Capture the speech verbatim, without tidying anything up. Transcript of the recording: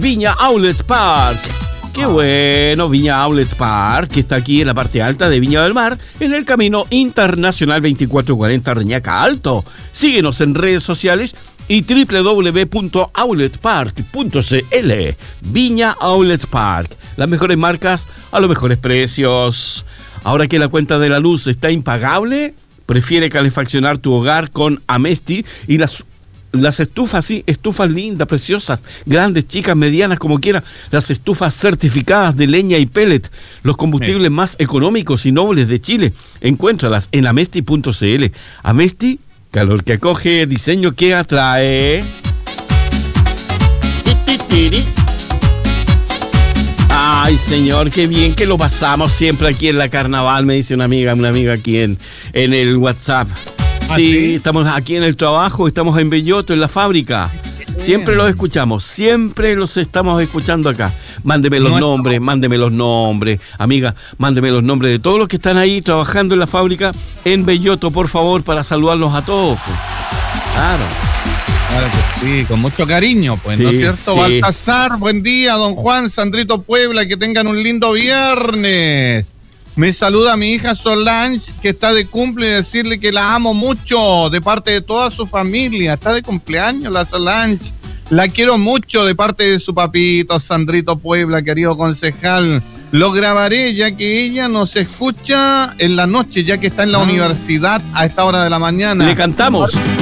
Viña Outlet Park. Qué bueno, Viña Outlet Park, que está aquí en la parte alta de Viña del Mar, en el Camino Internacional veinticuatro cuarenta Reñaca Alto. Síguenos en redes sociales y doble u doble u doble u punto outlet park punto c l. Viña Outlet Park, las mejores marcas a los mejores precios. Ahora que la cuenta de la luz está impagable, prefiere calefaccionar tu hogar con Amesti y las Las estufas, sí, estufas lindas, preciosas, grandes, chicas, medianas, como quiera. Las estufas certificadas de leña y pellet, los combustibles sí. más económicos y nobles de Chile. Encuéntralas en amesti punto c l. Amesti, calor que acoge, diseño que atrae. Ay, señor, qué bien que lo pasamos siempre aquí en la Carnaval, me dice una amiga, una amiga aquí en, en el WhatsApp. Sí, ¿sí? Estamos aquí en el trabajo, estamos en Belloto, en la fábrica. Siempre los escuchamos, siempre los estamos escuchando acá. Mándeme los no nombres, estamos... mándeme los nombres. Amiga, mándeme los nombres de todos los que están ahí trabajando en la fábrica en Belloto, por favor, para saludarlos a todos. Pues. Claro. Claro que sí, con mucho cariño, pues, sí, ¿no es cierto? Sí. Baltasar, buen día, don Juan, Sandrito Puebla, que tengan un lindo viernes. Me saluda mi hija Solange, que está de cumple, y decirle que la amo mucho, de parte de toda su familia. Está de cumpleaños la Solange. La quiero mucho de parte de su papito, Sandrito Puebla, querido concejal. Lo grabaré ya que ella nos escucha en la noche, ya que está en la ah. universidad a esta hora de la mañana. Le cantamos.